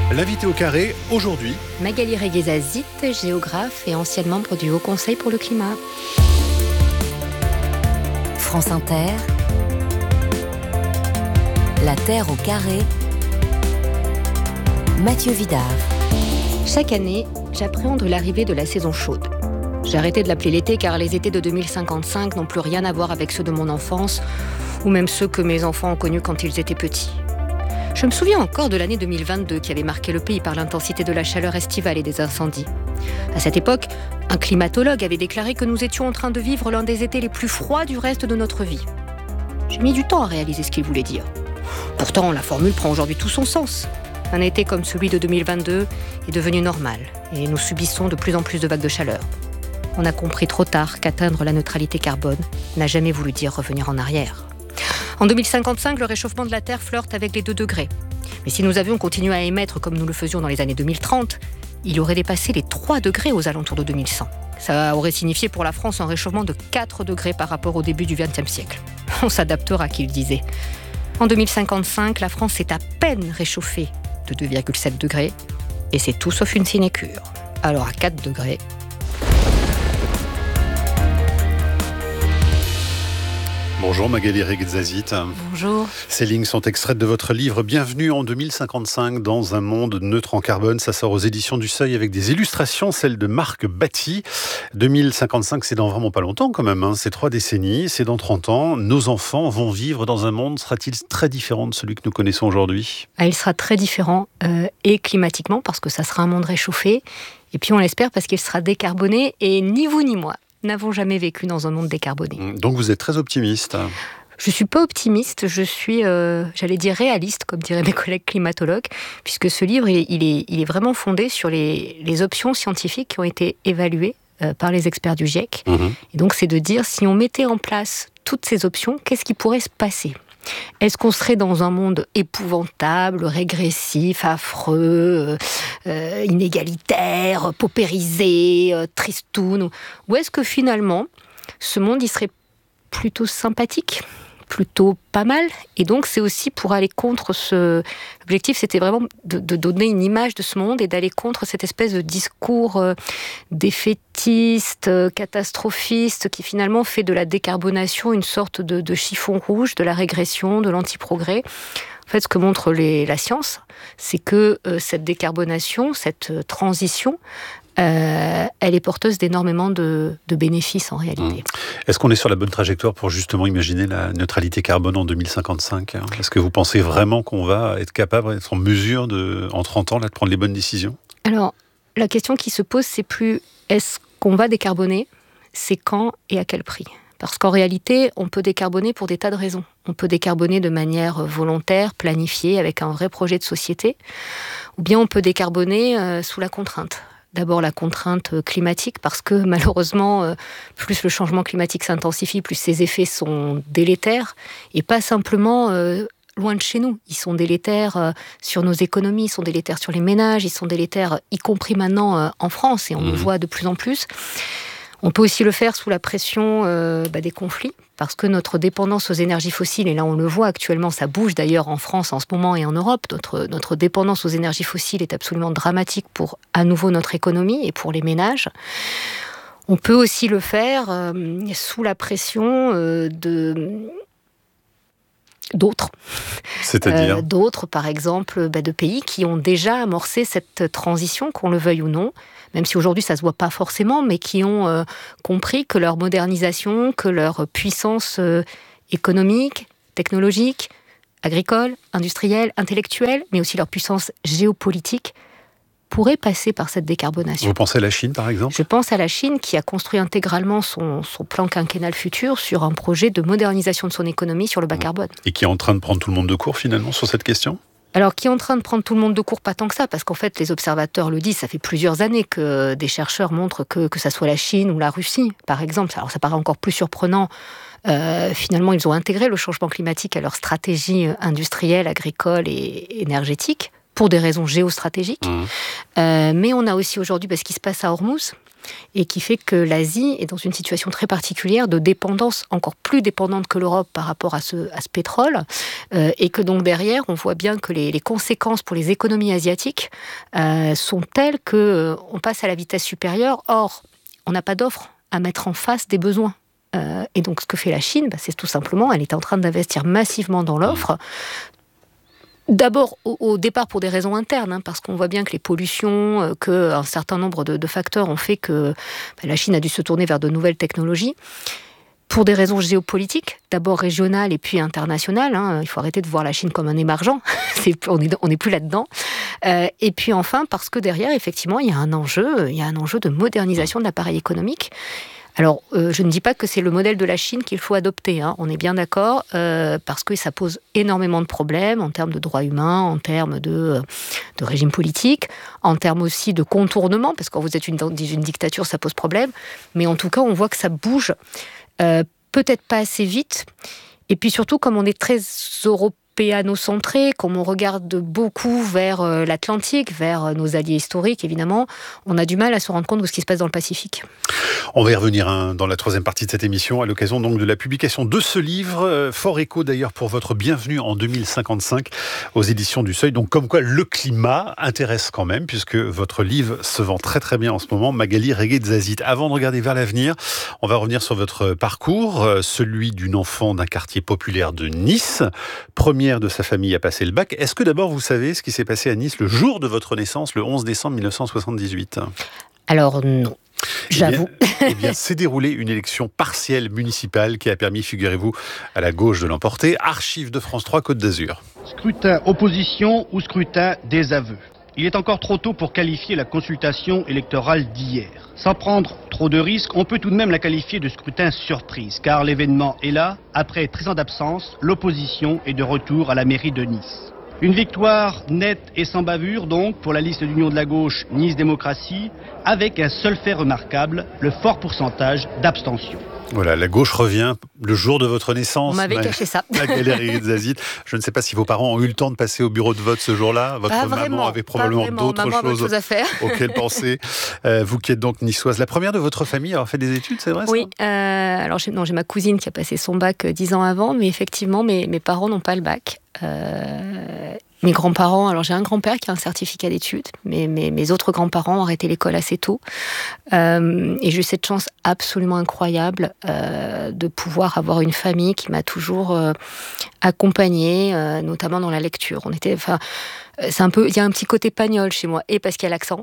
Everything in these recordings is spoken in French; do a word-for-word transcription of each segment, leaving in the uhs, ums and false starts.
L'invité au carré, aujourd'hui, Magali Regueza-Zit, géographe et ancienne membre du Haut Conseil pour le climat. France Inter, La Terre au carré, Mathieu Vidard. Chaque année, j'appréhende l'arrivée de la saison chaude. J'ai arrêté de l'appeler l'été car les étés de deux mille cinquante-cinq n'ont plus rien à voir avec ceux de mon enfance ou même ceux que mes enfants ont connus quand ils étaient petits. Je me souviens encore de l'année deux mille vingt-deux qui avait marqué le pays par l'intensité de la chaleur estivale et des incendies. À cette époque, un climatologue avait déclaré que nous étions en train de vivre l'un des étés les plus froids du reste de notre vie. J'ai mis du temps à réaliser ce qu'il voulait dire. Pourtant, la formule prend aujourd'hui tout son sens. Un été comme celui de deux mille vingt-deux est devenu normal et nous subissons de plus en plus de vagues de chaleur. On a compris trop tard qu'atteindre la neutralité carbone n'a jamais voulu dire revenir en arrière. En deux mille cinquante-cinq, le réchauffement de la Terre flirte avec les deux degrés. Mais si nous avions continué à émettre comme nous le faisions dans les années deux mille trente, il aurait dépassé les trois degrés aux alentours de deux mille cent. Ça aurait signifié pour la France un réchauffement de quatre degrés par rapport au début du vingtième siècle. On s'adaptera, qu'il disait. En deux mille cinquante-cinq, la France s'est à peine réchauffée de deux virgule sept degrés, et c'est tout sauf une sinécure. Alors à quatre degrés... Bonjour Magali Regueza-Zit. Bonjour. Ces lignes sont extraites de votre livre « Bienvenue en deux mille cinquante-cinq dans un monde neutre en carbone ». Ça sort aux éditions du Seuil avec des illustrations, celles de Marc Batty. deux mille cinquante-cinq, c'est dans vraiment pas longtemps quand même. Hein. C'est trois décennies, c'est dans trente ans. Nos enfants vont vivre dans un monde, sera-t-il très différent de celui que nous connaissons aujourd'hui ? Ah, il sera très différent, euh, et climatiquement, parce que ça sera un monde réchauffé. Et puis on l'espère parce qu'il sera décarboné, et ni vous ni moi n'avons jamais vécu dans un monde décarboné. Donc vous êtes très optimiste. Je ne suis pas optimiste, je suis, euh, j'allais dire réaliste, comme diraient mes collègues climatologues, puisque ce livre, il est, il est, il est vraiment fondé sur les, les options scientifiques qui ont été évaluées euh, par les experts du GIEC. Mmh. Et donc c'est de dire, si on mettait en place toutes ces options, qu'est-ce qui pourrait se passer ? Est-ce qu'on serait dans un monde épouvantable, régressif, affreux, euh, inégalitaire, paupérisé, euh, tristoun ? Ou est-ce que finalement, ce monde, il serait plutôt sympathique, plutôt pas mal ? Et donc, c'est aussi pour aller contre ce... L'objectif, c'était vraiment de, de donner une image de ce monde et d'aller contre cette espèce de discours euh, défaitiste, euh, catastrophiste, qui finalement fait de la décarbonation une sorte de, de chiffon rouge, de la régression, de l'antiprogrès. En fait, ce que montre les, la science, c'est que euh, cette décarbonation, cette euh, transition, Euh, elle est porteuse d'énormément de, de bénéfices en réalité. Mmh. Est-ce qu'on est sur la bonne trajectoire pour justement imaginer la neutralité carbone en deux mille cinquante-cinq ? Est-ce que vous pensez vraiment qu'on va être capable, être en mesure de, en trente ans, là, de prendre les bonnes décisions ? Alors, la question qui se pose, c'est plus est-ce qu'on va décarboner ? C'est quand et à quel prix ? Parce qu'en réalité, on peut décarboner pour des tas de raisons. On peut décarboner de manière volontaire, planifiée, avec un vrai projet de société, ou bien on peut décarboner euh, sous la contrainte. D'abord la contrainte climatique, parce que malheureusement, plus le changement climatique s'intensifie, plus ses effets sont délétères, et pas simplement euh, loin de chez nous. Ils sont délétères euh, sur nos économies, ils sont délétères sur les ménages, ils sont délétères, y compris maintenant euh, en France, et on mmh. le voit de plus en plus. On peut aussi le faire sous la pression euh, bah, des conflits, parce que notre dépendance aux énergies fossiles, et là on le voit actuellement, ça bouge d'ailleurs en France en ce moment et en Europe, notre, notre dépendance aux énergies fossiles est absolument dramatique pour à nouveau notre économie et pour les ménages. On peut aussi le faire euh, sous la pression euh, de... d'autres. C'est-à-dire euh, D'autres, par exemple, bah, de pays qui ont déjà amorcé cette transition, qu'on le veuille ou non, même si aujourd'hui ça ne se voit pas forcément, mais qui ont euh, compris que leur modernisation, que leur puissance euh, économique, technologique, agricole, industrielle, intellectuelle, mais aussi leur puissance géopolitique, pourrait passer par cette décarbonation. Vous pensez à la Chine, par exemple ? Je pense à la Chine qui a construit intégralement son, son plan quinquennal futur sur un projet de modernisation de son économie sur le bas carbone. Et qui est en train de prendre tout le monde de court, finalement, sur cette question ? Alors, qui est en train de prendre tout le monde de court, pas tant que ça, parce qu'en fait, les observateurs le disent, ça fait plusieurs années que des chercheurs montrent que, que ça soit la Chine ou la Russie, par exemple. Alors, ça paraît encore plus surprenant. Euh, finalement, ils ont intégré le changement climatique à leur stratégie industrielle, agricole et énergétique, pour des raisons géostratégiques. Mmh. Euh, mais on a aussi aujourd'hui bah, ce qui se passe à Hormuz, et qui fait que l'Asie est dans une situation très particulière de dépendance, encore plus dépendante que l'Europe par rapport à ce, à ce pétrole, euh, et que donc derrière, on voit bien que les, les conséquences pour les économies asiatiques euh, sont telles qu'on euh, passe à la vitesse supérieure. Or, on n'a pas d'offre à mettre en face des besoins. Euh, et donc, ce que fait la Chine, bah, c'est tout simplement, elle est en train d'investir massivement dans l'offre. D'abord, au, au départ, pour des raisons internes, hein, parce qu'on voit bien que les pollutions, euh, qu'un certain nombre de, de facteurs ont fait que bah, la Chine a dû se tourner vers de nouvelles technologies. Pour des raisons géopolitiques, d'abord régionales et puis internationales. Hein, il faut arrêter de voir la Chine comme un émergent. C'est, on n'est on est plus là-dedans. Euh, et puis enfin, parce que derrière, effectivement, il y a un enjeu, il y a un enjeu de modernisation de l'appareil économique. Alors, euh, je ne dis pas que c'est le modèle de la Chine qu'il faut adopter, hein, on est bien d'accord, euh, parce que ça pose énormément de problèmes en termes de droits humains, en termes de, de régime politique, en termes aussi de contournement, parce que quand vous êtes une, une dictature, ça pose problème. Mais en tout cas, on voit que ça bouge, euh, peut-être pas assez vite. Et puis surtout, comme on est très européen, péano-centré, comme on regarde beaucoup vers l'Atlantique, vers nos alliés historiques, évidemment, on a du mal à se rendre compte de ce qui se passe dans le Pacifique. On va y revenir hein, dans la troisième partie de cette émission, à l'occasion donc de la publication de ce livre, euh, fort écho d'ailleurs pour votre bienvenue en deux mille cinquante-cinq aux éditions du Seuil. Donc comme quoi le climat intéresse quand même, puisque votre livre se vend très très bien en ce moment, Magali Reguezazit. Avant de regarder vers l'avenir, on va revenir sur votre parcours, euh, celui d'une enfant d'un quartier populaire de Nice, première de sa famille à passer le bac. Est-ce que d'abord vous savez ce qui s'est passé à Nice le jour de votre naissance, le onze décembre mille neuf cent soixante-dix-huit ? Alors non. J'avoue. Eh bien, eh bien, s'est déroulée une élection partielle municipale qui a permis, figurez-vous, à la gauche de l'emporter. Archives de France trois, Côte d'Azur. Scrutin opposition ou scrutin désaveu. Il est encore trop tôt pour qualifier la consultation électorale d'hier. Sans prendre trop de risques, on peut tout de même la qualifier de scrutin surprise, car l'événement est là. Après treize ans d'absence, l'opposition est de retour à la mairie de Nice. Une victoire nette et sans bavure donc pour la liste d'union de la gauche Nice Démocratie, avec un seul fait remarquable, le fort pourcentage d'abstention. Voilà, la gauche revient le jour de votre naissance. On m'avait caché ça. Magali Reguezazit. Je ne sais pas si vos parents ont eu le temps de passer au bureau de vote ce jour-là. Votre pas maman vraiment, avait probablement d'autres maman choses, choses à faire. auxquelles penser. Euh, vous qui êtes donc niçoise, la première de votre famille à avoir fait des études, c'est vrai ça ? Oui, euh, alors j'ai, non, j'ai ma cousine qui a passé son bac dix ans avant, mais effectivement, mes, mes parents n'ont pas le bac. Euh, mes grands-parents, alors j'ai un grand-père qui a un certificat d'études, mais mes, mes autres grands-parents ont arrêté l'école assez tôt. Euh, et j'ai eu cette chance absolument incroyable euh, de pouvoir avoir une famille qui m'a toujours euh, accompagnée, euh, notamment dans la lecture. On était, enfin, c'est un peu, il y a un petit côté pagnol chez moi, et parce qu'il y a l'accent,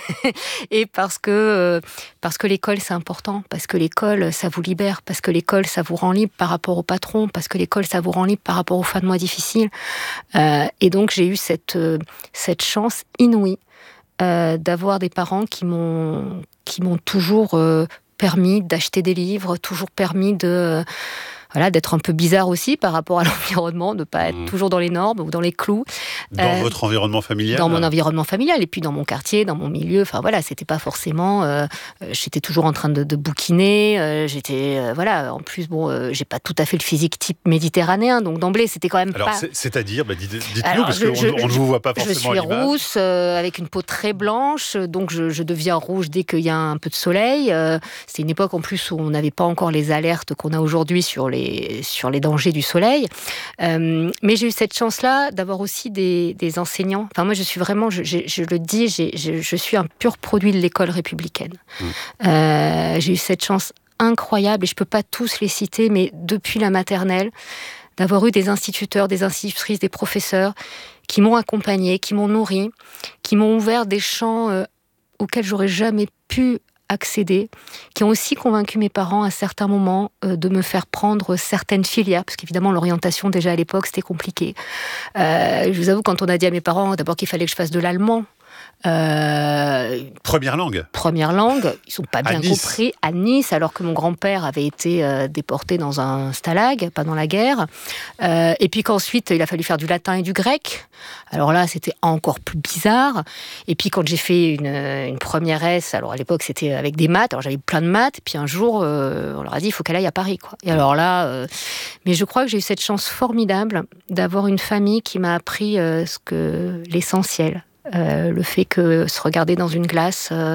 et parce que euh, parce que l'école c'est important, parce que l'école ça vous libère, parce que l'école ça vous rend libre par rapport au patron, parce que l'école ça vous rend libre par rapport aux fins de mois difficiles. Euh, et donc j'ai eu cette euh, cette chance inouïe euh, d'avoir des parents qui m'ont qui m'ont toujours euh, permis d'acheter des livres, toujours permis de euh, Voilà, d'être un peu bizarre aussi par rapport à l'environnement, de ne pas être mmh. toujours dans les normes ou dans les clous. Dans euh, votre environnement familial ? Dans mon environnement familial, et puis dans mon quartier, dans mon milieu. Enfin voilà, c'était pas forcément... Euh, j'étais toujours en train de, de bouquiner. Euh, j'étais... Euh, voilà, en plus, bon, euh, j'ai pas tout à fait le physique type méditerranéen, donc d'emblée, c'était quand même Alors, pas... c'est, c'est-à-dire, bah, dites, dites-nous, Alors, parce je, qu'on je, on ne vous voit pas forcément je suis à l'image. rousse, euh, avec une peau très blanche, donc je, je deviens rouge dès qu'il y a un peu de soleil. Euh, c'est une époque en plus où on n'avait pas encore les alertes qu'on a aujourd'hui sur les, sur les dangers du soleil. Euh, mais j'ai eu cette chance-là d'avoir aussi des, des enseignants. Enfin, moi, je suis vraiment, je, je, je le dis, j'ai, je, je suis un pur produit de l'école républicaine. Mmh. Euh, j'ai eu cette chance incroyable, et je ne peux pas tous les citer, mais depuis la maternelle, d'avoir eu des instituteurs, des institutrices, des professeurs qui m'ont accompagnée, qui m'ont nourrie, qui m'ont ouvert des champs euh, auxquels j'aurais jamais pu accéder, qui ont aussi convaincu mes parents à certains moments euh, de me faire prendre certaines filières, parce qu'évidemment l'orientation déjà à l'époque c'était compliqué. Euh, je vous avoue, quand on a dit à mes parents d'abord qu'il fallait que je fasse de l'allemand, Euh, première langue. Première langue. Ils sont pas bien à Nice. compris à Nice, alors que mon grand-père avait été euh, déporté dans un stalag pendant la guerre. Euh, et puis qu'ensuite, il a fallu faire du latin et du grec. Alors là, c'était encore plus bizarre. Et puis quand j'ai fait une, une première S, alors à l'époque, c'était avec des maths. Alors j'avais plein de maths. Et puis un jour, euh, on leur a dit, il faut qu'elle aille à Paris, quoi. Et alors là, euh, mais je crois que j'ai eu cette chance formidable d'avoir une famille qui m'a appris euh, ce que l'essentiel. Euh, le fait que se regarder dans une glace, euh,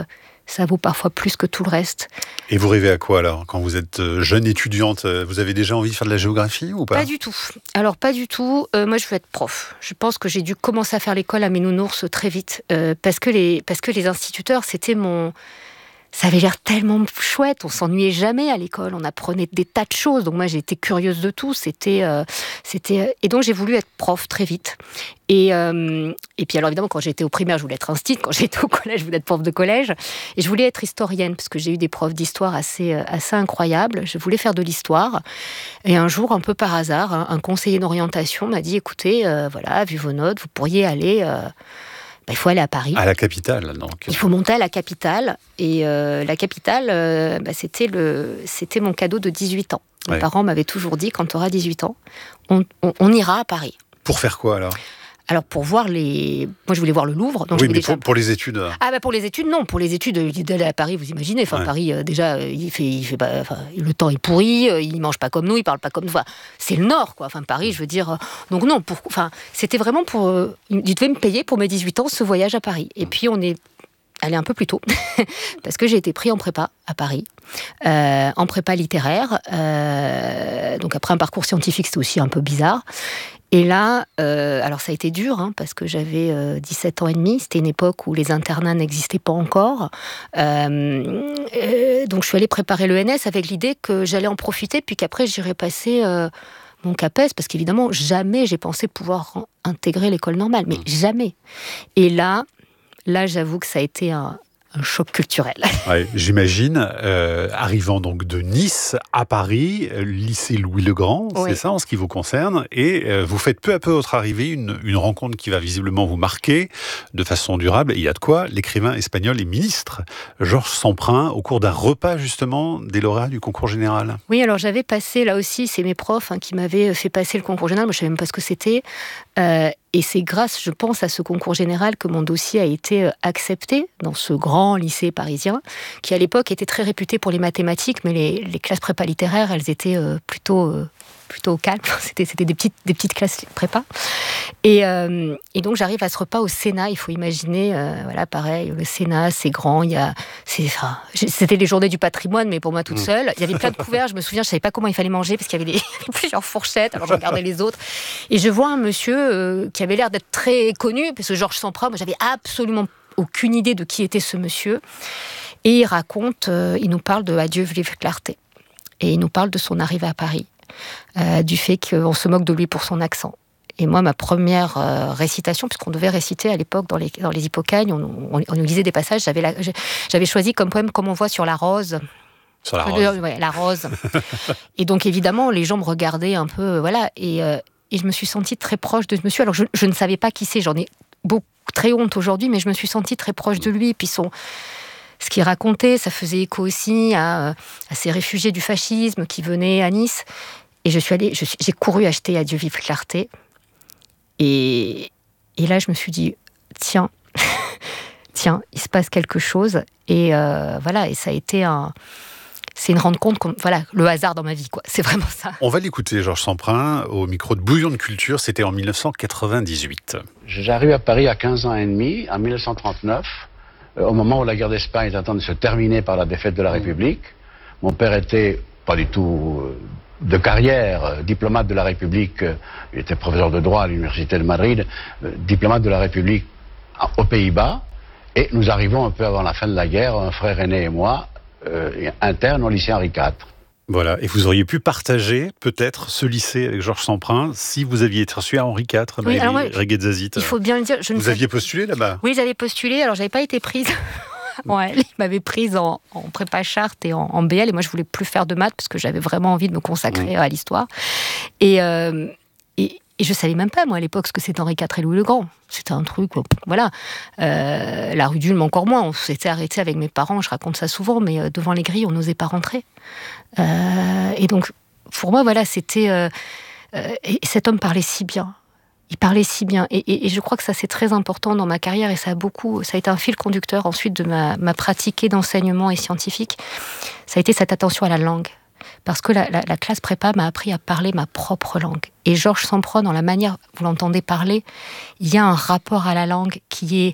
ça vaut parfois plus que tout le reste. Et vous rêvez à quoi alors, quand vous êtes jeune étudiante? Vous avez déjà envie de faire de la géographie ou pas? Pas du tout. Alors pas du tout. Euh, moi je veux être prof. Je pense que j'ai dû commencer à faire l'école à mes nounours très vite. Euh, parce, que les, parce que les instituteurs, c'était mon... Ça avait l'air tellement chouette, on s'ennuyait jamais à l'école, on apprenait des tas de choses. Donc moi j'ai été curieuse de tout. C'était, euh, c'était... Et donc j'ai voulu être prof très vite. Et, euh, et puis alors évidemment quand j'étais au primaire je voulais être instite, quand j'étais au collège je voulais être prof de collège. Et je voulais être historienne parce que j'ai eu des profs d'histoire assez, assez incroyables. Je voulais faire de l'histoire. Et un jour, un peu par hasard, un, un conseiller d'orientation m'a dit, écoutez, euh, voilà, vu vos notes, vous pourriez aller... Euh, il faut aller à Paris. À la capitale, donc. Il faut monter à la capitale. Et euh, la capitale, euh, bah, c'était, le, c'était mon cadeau de dix-huit ans. Mes ouais. parents m'avaient toujours dit, quand tu auras dix-huit ans, on, on, on ira à Paris. Pour faire quoi, alors ? Alors, pour voir les... Moi, je voulais voir le Louvre. Donc oui, mais déjà... pour, pour les études. Ah, bah pour les études, non. Pour les études, d'aller à Paris, vous imaginez. Enfin, ouais. Paris, euh, déjà, il fait, il fait pas... enfin, le temps est pourri, euh, il mange pas comme nous, il parle pas comme nous. Enfin, c'est le Nord, quoi. Enfin, Paris, je veux dire... Euh... Donc, non, pour... enfin, c'était vraiment pour... Euh... Il devait me payer pour mes dix-huit ans ce voyage à Paris. Et puis, on est allé un peu plus tôt, parce que j'ai été pris en prépa à Paris, euh, en prépa littéraire. Euh... Donc, après un parcours scientifique, c'était aussi un peu bizarre. Et là, euh, alors ça a été dur, hein, parce que j'avais euh, dix-sept ans et demi, c'était une époque où les internats n'existaient pas encore. Euh, euh, donc je suis allée préparer l'E N S avec l'idée que j'allais en profiter, puis qu'après j'irais passer euh, mon CAPES, parce qu'évidemment, jamais j'ai pensé pouvoir intégrer l'école normale, mais jamais. Et là, là j'avoue que ça a été un... un choc culturel. Ouais, j'imagine, euh, arrivant donc de Nice à Paris, euh, lycée Louis-le-Grand, oui. C'est ça en ce qui vous concerne, et euh, vous faites peu à peu votre arrivée une, une rencontre qui va visiblement vous marquer de façon durable. Et il y a de quoi, l'écrivain espagnol et ministre Georges Semprin, au cours d'un repas justement des lauréats du concours général. Oui, alors j'avais passé, là aussi, c'est mes profs hein, qui m'avaient fait passer le concours général, moi je ne savais même pas ce que c'était. Euh, Et c'est grâce, je pense, à ce concours général que mon dossier a été accepté dans ce grand lycée parisien, qui à l'époque était très réputé pour les mathématiques, mais les, les classes prépa littéraires, elles étaient euh, plutôt, euh, plutôt calmes. C'était, c'était des, petites, des petites classes prépa. Et, euh, et donc j'arrive à ce repas au Sénat. Il faut imaginer, euh, voilà, pareil, le Sénat, c'est grand. Il y a, c'est, enfin, c'était les journées du patrimoine, mais pour moi toute seule. Il y avait plein de couverts. Je me souviens, je savais pas comment il fallait manger parce qu'il y avait, des, il y avait plusieurs fourchettes. Alors je regardais les autres. Et je vois un monsieur euh, qui avait l'air d'être très connu, parce que Georges Semprin, moi j'avais absolument aucune idée de qui était ce monsieur. Et il raconte, euh, il nous parle de Adieu vive clarté. Et il nous parle de son arrivée à Paris, euh, du fait qu'on se moque de lui pour son accent. Et moi, ma première euh, récitation, puisqu'on devait réciter à l'époque dans les, dans les hippocagnes, on, on, on nous lisait des passages, j'avais, la, j'avais choisi comme poème comme on voit sur la rose. Sur la rose. Ouais, la rose. Et donc évidemment, les gens me regardaient un peu, voilà, et, euh, et je me suis sentie très proche de ce monsieur. Alors je, je ne savais pas qui c'est, j'en ai beaucoup, très honte aujourd'hui, mais je me suis sentie très proche de lui. Et puis son, ce qu'il racontait, ça faisait écho aussi à, à ces réfugiés du fascisme qui venaient à Nice. Et je suis allée, je suis, j'ai couru acheter Adieu vive clarté. Et, et là, je me suis dit, tiens, tiens, il se passe quelque chose. Et euh, voilà, et ça a été un... C'est une rencontre, comme, voilà, le hasard dans ma vie, quoi. C'est vraiment ça. On va l'écouter, Georges Semprin, au micro de Bouillon de Culture. C'était en dix-neuf cent quatre-vingt-dix-huit. J'arrive à Paris à quinze ans et demi, en dix-neuf cent trente-neuf, euh, au moment où la guerre d'Espagne est en train de se terminer par la défaite de la République. Mon père était pas du tout euh, de carrière, euh, diplomate de la République. Euh, il était professeur de droit à l'université de Madrid, euh, diplomate de la République aux Pays-Bas. Et nous arrivons un peu avant la fin de la guerre, un frère aîné et moi, Euh, interne au lycée Henri quatre. Voilà, et vous auriez pu partager peut-être ce lycée avec Georges Semprin si vous aviez été reçu à Henri quatre, oui, alors moi, Reguetzazit. Il faut bien le dire. Je vous ne aviez sais... postulé là-bas? Oui, j'avais postulé, alors j'avais pas été prise. Ouais, il m'avait prise en, en prépa charte et en, en B L, et moi je voulais plus faire de maths parce que j'avais vraiment envie de me consacrer mmh. à l'histoire. Et, euh, et, et je savais même pas, moi, à l'époque, ce que c'était Henri quatre et Louis le Grand. C'était un truc, voilà. Euh, la rue d'Ulm, encore moins. On s'était arrêté avec mes parents, je raconte ça souvent, mais euh, devant les grilles, on n'osait pas rentrer. Euh, et donc, pour moi, voilà, c'était... Euh, euh, et cet homme parlait si bien. Il parlait si bien. Et, et, et je crois que ça, c'est très important dans ma carrière, et ça a beaucoup... Ça a été un fil conducteur, ensuite, de ma, ma pratique d'enseignement et scientifique. Ça a été cette attention à la langue. Parce que la, la, la classe prépa m'a appris à parler ma propre langue. Et Georges Semprin, dans la manière, vous l'entendez parler, il y a un rapport à la langue qui est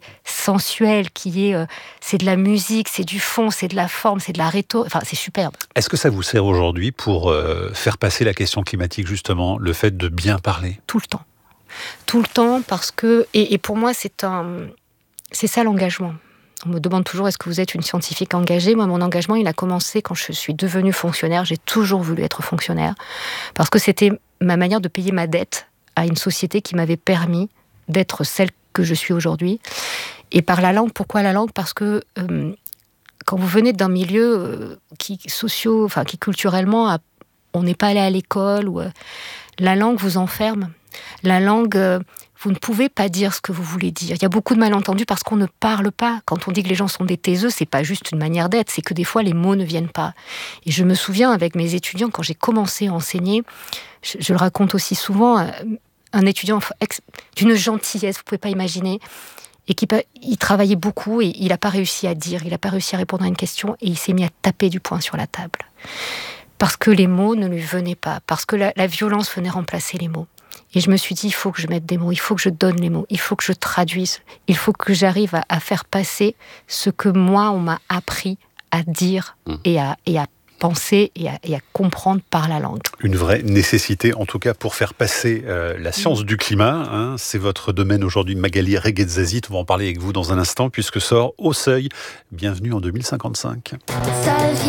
sensuel, qui est, euh, c'est de la musique, c'est du fond, c'est de la forme, c'est de la rhétorique. Enfin, c'est superbe. Est-ce que ça vous sert aujourd'hui pour euh, faire passer la question climatique, justement, le fait de bien parler? Tout le temps. Tout le temps, parce que... Et, et pour moi, c'est un... C'est ça l'engagement. On me demande toujours, est-ce que vous êtes une scientifique engagée? Moi, mon engagement, il a commencé quand je suis devenue fonctionnaire. J'ai toujours voulu être fonctionnaire, parce que c'était ma manière de payer ma dette à une société qui m'avait permis d'être celle que je suis aujourd'hui. Et par la langue, pourquoi la langue? Parce que euh, quand vous venez d'un milieu euh, qui, socio, enfin, qui culturellement, a, on n'est pas allé à l'école, ou, euh, la langue vous enferme. La langue... Euh, Vous ne pouvez pas dire ce que vous voulez dire. Il y a beaucoup de malentendus parce qu'on ne parle pas. Quand on dit que les gens sont des taiseux, c'est pas juste une manière d'être, c'est que des fois les mots ne viennent pas. Et je me souviens avec mes étudiants, quand j'ai commencé à enseigner, je, je le raconte aussi souvent, un étudiant d'une gentillesse, vous pouvez pas imaginer, et qui il travaillait beaucoup et il n'a pas réussi à dire, il n'a pas réussi à répondre à une question et il s'est mis à taper du poing sur la table. Parce que les mots ne lui venaient pas, parce que la, la violence venait remplacer les mots. Et je me suis dit, il faut que je mette des mots, il faut que je donne les mots, il faut que je traduise, il faut que j'arrive à, à faire passer ce que moi, on m'a appris à dire mmh. et, à, et à penser et à, et à comprendre par la langue. Une vraie nécessité, en tout cas, pour faire passer euh, la science mmh. du climat. Hein, c'est votre domaine aujourd'hui, Magali Reguetzazit. On va en parler avec vous dans un instant, puisque sort Au Seuil. Bienvenue en deux mille cinquante-cinq.